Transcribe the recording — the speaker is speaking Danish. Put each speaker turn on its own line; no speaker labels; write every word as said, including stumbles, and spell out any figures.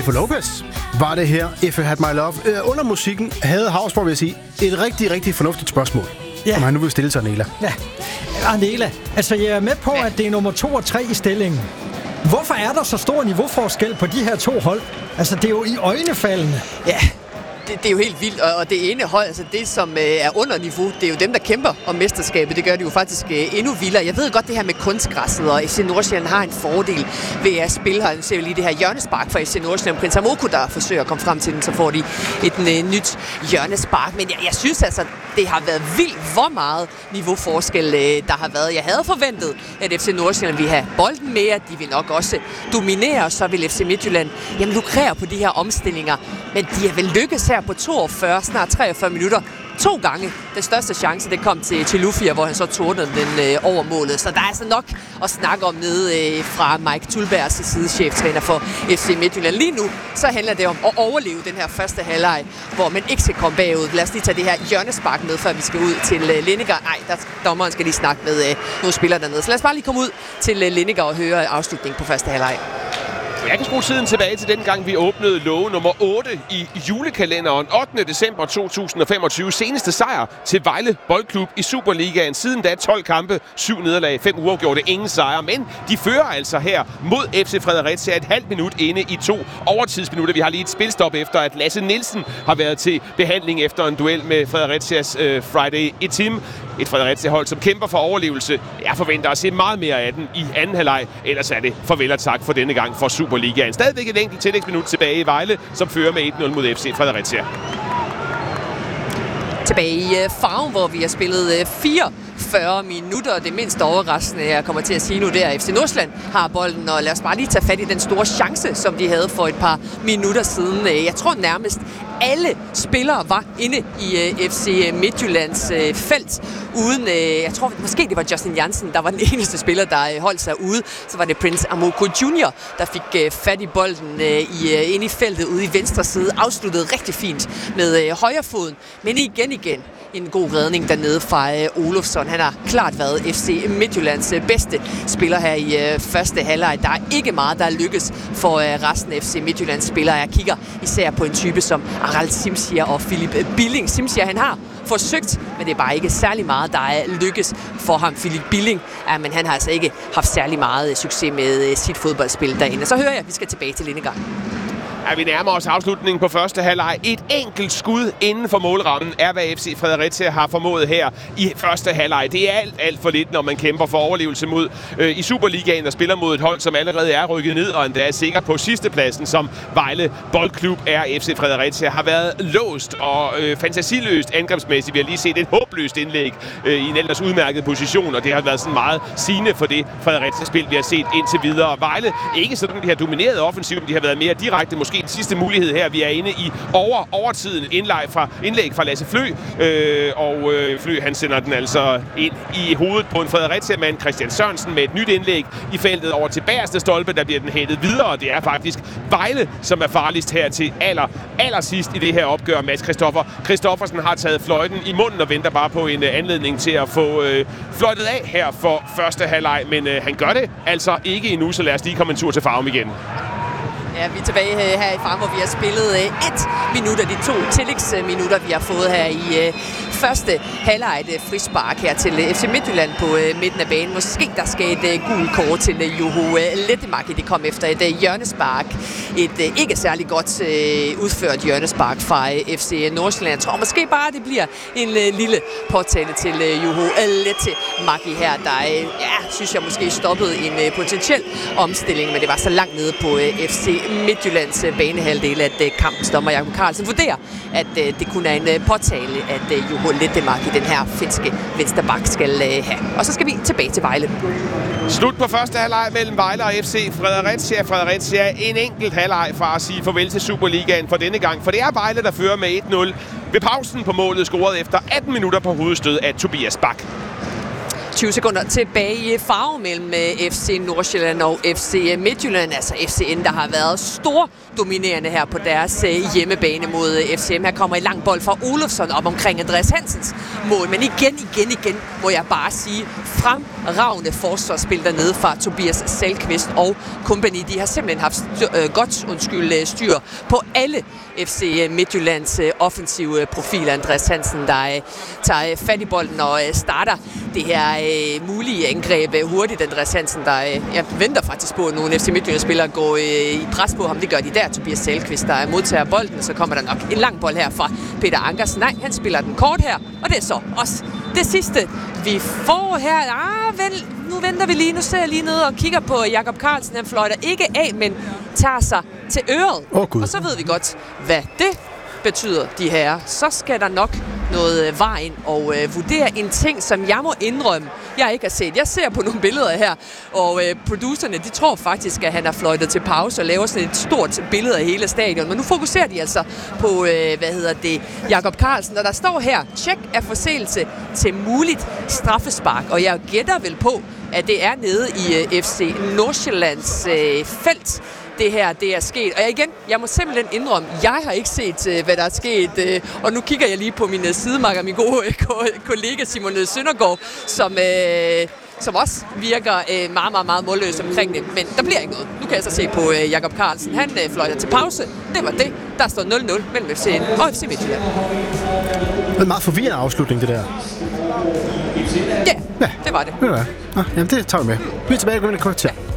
Jennifer Lopez var det her, If You Had My Love. Øh, under musikken havde Hausborg, vil jeg sige, et rigtig, rigtig fornuftigt spørgsmål, ja. som han nu vil stille til Arnela.
Ja, Arnela, altså jeg er med på, at det er nummer to og tre i stillingen. Hvorfor er der så stor niveauforskel på de her to hold? Altså, det er jo i øjnefaldende.
Ja, det, det er jo helt vildt, og det ene hold, altså det som øh, er under niveau, det er jo dem, der kæmper om mesterskabet. Det gør det jo faktisk øh, endnu vildere. Jeg ved godt det her med kunstgræsset, og F C Nordsjælland har en fordel ved at spille her. Nu ser vi lige det her hjørnespark fra F C Nordsjælland. Prins Amoko, der forsøger at komme frem til den, så får de et øh, nyt hjørnespark. Men jeg, jeg synes altså, det har været vildt, hvor meget niveauforskel øh, der har været. Jeg havde forventet, at F C Nordsjælland ville have bolden mere. De vil nok også dominere, så vil F C Midtjylland jamen, lukrere på de her omstillinger. Men de har vel lykkes her på toogfyrre, snart treogfyrre minutter. To gange. Den største chance, det kom til Chilufya, hvor han så tordnede den øh, over målet. Så der er altså nok at snakke om nede øh, fra Mike Tulbergs side, cheftræner for F C Midtjylland. Lige nu, så handler det om at overleve den her første halvleg, hvor man ikke skal komme bagud. Lad os lige tage det her hjørnespark med, før vi skal ud til øh, Lindegaard. Nej, der, dommeren skal lige snakke med øh, nogle spillere dernede. Så lad os bare lige komme ud til øh, Lindegaard og høre afslutningen på første halvleg.
Jeg kan skrue tiden tilbage til den gang, vi åbnede låge nummer otte i julekalenderen. ottende december to tusind og femogtyve. Seneste sejr til Vejle Boldklub i Superligaen. Siden da tolv kampe, syv nederlag, fem uafgjorte, ingen sejre. Men de fører altså her mod F C Fredericia et halvt minut inde i to overtidsminutter. Vi har lige et spilstop efter, at Lasse Nielsen har været til behandling efter en duel med Fredericias øh, Friday i team. Et Fredericia-hold, som kæmper for overlevelse. Jeg forventer at se meget mere af den i anden halvleg. Ellers er det farvel og tak for denne gang for Superligaen. Stadigvæk et enkelt tillægsminut tilbage i Vejle, som fører med et nul mod F C Fredericia.
Tilbage i Farum, hvor vi har spillet fireogfyrre minutter. Det mindst overraskende, jeg kommer til at sige nu, det er, at F C Nordsjælland har bolden. Og lad os bare lige tage fat i den store chance, som de havde for et par minutter siden. Jeg tror nærmest alle spillere var inde i F C Midtjyllands felt. Uden, jeg tror måske det var Justin Jansen, der var den eneste spiller, der holdt sig ude. Så var det Prince Amoko junior, der fik fat i bolden i, inde i feltet ude i venstre side. Afsluttede rigtig fint med højrefoden, men igen igen en god redning dernede fra Olofsson. Han har klart været F C Midtjyllands bedste spiller her i første halvleg. Der er ikke meget, der lykkes for resten af F C Midtjyllands spillere. Jeg kigger især på en type som Aral Simsier og Philip Billing. Simsier, han har forsøgt, men det er bare ikke særlig meget, der er lykkes for ham. Philip Billing, ja, men han har altså ikke haft særlig meget succes med sit fodboldspil derinde. Så hører jeg, at vi skal tilbage til Lindegaard.
Ja, vi nærmer os afslutningen på første halvleg. Et enkelt skud inden for målrammen er, hvad F C Fredericia har formået her i første halvleg. Det er alt, alt for lidt, når man kæmper for overlevelse mod øh, i Superligaen, der spiller mod et hold, som allerede er rykket ned, og endda er sikker på sidstepladsen, som Vejle Boldklub er. F C Fredericia har været låst og øh, fantasiløst angrebsmæssigt. Vi har lige set et håbløst indlæg øh, i en ellers udmærket position, og det har været sådan meget sigende for det Fredericia-spil, vi har set indtil videre. Vejle, ikke sådan, de har domineret offensivt, men de har været mere direkte, måske den sidste mulighed her. Vi er inde i over overtiden. Indlæg fra, indlæg fra Lasse Flø, øh, og øh, Flø han sender den altså ind i hovedet på en Fredericia-mand, Christian Sørensen, med et nyt indlæg i feltet over til bagerste stolpe. Der bliver den hættet videre, og det er faktisk Vejle, som er farligst her til aller, aller sidst i det her opgør. Mads Christoffer Christoffersen har taget fløjten i munden og venter bare på en uh, anledning til at få øh, fløjtet af her for første halvleg, men øh, han gør det altså ikke endnu, så lad os lige komme en tur til Farum igen.
Ja, vi er tilbage her i Farum, hvor vi har spillet et minut af de to tillægsminutter, vi har fået her i første halvleg. Et frispark her til F C Midtjylland på midten af banen. Måske der skal et gult kort til Juho Lettemaki. Det kom efter et hjørnespark. Et ikke særlig godt udført hjørnespark fra F C Nordsjælland. Jeg tror måske bare, det bliver en lille påtale til Juho Lettemaki her, der, ja, synes jeg måske stoppede en potentiel omstilling, men det var så langt nede på F C Midtjyllands banehalvdel, at kampens dommer Jakob Carlsen vurderer, at det kun er en påtale, at Juho Lettemaki, den her finske vensterbak, skal have. Og så skal vi tilbage til Vejle.
Slut på første halvleg mellem Vejle og F C Fredericia. Fredericia en enkelt halvleg fra at sige farvel til Superligaen for denne gang, for det er Vejle, der fører med et nul. Ved pausen på målet scoret efter atten minutter på hovedstød af Tobias Bak.
tyve sekunder tilbage i farve mellem F C Nordsjælland og F C Midtjylland. Altså F C N, der har været stor dominerende her på deres hjemmebane mod F C M. Her kommer en lang bold fra Olofsson op omkring Andreas Hansens mål. Men igen, igen, igen må jeg bare sige, fremragende forsvarsspil dernede fra Tobias Salkvist og company. De har simpelthen haft styr, øh, godt undskyld, styr på alle F C Midtjyllands øh, offensive profil. Andreas Hansen, der øh, tager øh, fat i bolden og øh, starter det her øh, mulige angreb øh, hurtigt. Andreas Hansen, der øh, jeg venter faktisk på, at nogle F C Midtjylland-spillere går øh, i pres på ham. Det gør de der. Tobias Salkvist, der modtager bolden, så kommer der nok en lang bold her fra Peter Ankersen. Nej, han spiller den kort her, og det er så også det sidste, vi får her. Ah, vel, nu venter vi lige. Nu ser jeg lige ned og kigger på Jakob Carlsen. Han fløjter ikke af, men tager sig til øret.
Oh,
og så ved vi godt, hvad det betyder, de her. Så skal der nok noget vej ind og øh, vurdere en ting, som jeg må indrømme, jeg ikke har set. Jeg ser på nogle billeder her, og øh, producerne, de tror faktisk, at han har fløjtet til pause og laver sådan et stort billede af hele stadion. Men nu fokuserer de altså på, øh, hvad hedder det, Jakob Carlsen, og der står her, tjek af forseelse til muligt straffespark. Og jeg gætter vel på, at det er nede i øh, F C Nordsjællands øh, felt, det her, det er sket. Og igen, jeg må simpelthen indrømme, jeg har ikke set, uh, hvad der er sket. Uh, og nu kigger jeg lige på min uh, sidemarker, min gode uh, kollega Simon Søndergaard, som, uh, som også virker uh, meget, meget, meget målløs omkring det. Men der bliver ikke noget. Nu kan jeg så se på uh, Jakob Carlsen. Han uh, fløjter til pause. Det var det. Der står nul nul mellem F C N og F C Midtjylland.
Det er en meget forvirrende afslutning, det der.
Ja, ja, det var det.
Det var det. Nå, jamen, det tager vi med. Vi er tilbage i et kvarter.